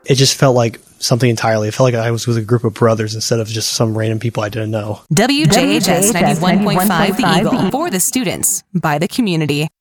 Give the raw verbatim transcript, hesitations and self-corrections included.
it just felt like something entirely. It felt like I was with a group of brothers instead of just some random people I didn't know. W J H S ninety-one point five The Eagle, for the students, by the community.